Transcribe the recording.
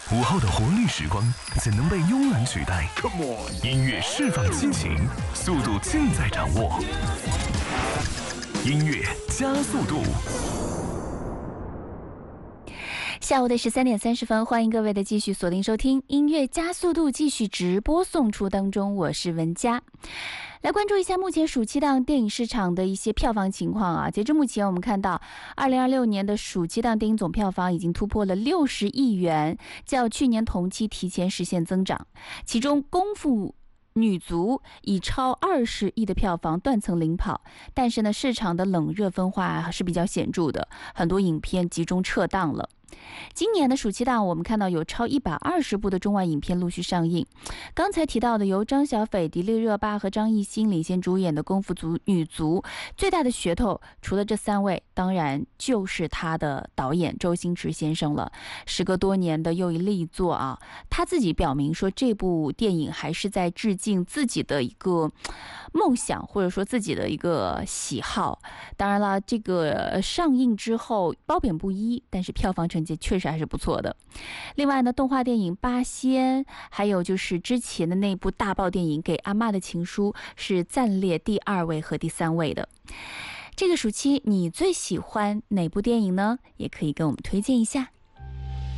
午后的活力时光怎能被慵懒取代？音乐释放激情，速度尽在掌握。音乐加速度。 下午的13:30，欢迎各位的继续锁定收听音乐加速度，继续直播送出当中，我是文佳。来关注一下目前暑期档电影市场的一些票房情况啊。截至目前，我们看到2026年的暑期档电影总票房已经突破了60亿元，较去年同期提前实现增长。其中，功夫女足以超20亿的票房断层领跑，但是呢，市场的冷热分化是比较显著的，很多影片集中撤档了。今年的暑期档，我们看到有超120部的中外影片陆续上映。刚才提到的由张小斐、迪丽热巴和张艺兴领衔主演的功夫女足，最大的噱头除了这3位，当然就是他的导演周星驰先生了。时隔多年的又一力作啊，他自己表明说，这部电影还是在致敬自己的一个梦想，或者说自己的一个喜好。当然了，这个上映之后褒贬不一，但是票房成绩确实还是不错的。另外呢，动画电影《八仙》，还有就是之前的那部大爆电影《给阿嬷的情书》是暂列第2位和第3位的。这个暑期你最喜欢哪部电影呢？也可以跟我们推荐一下。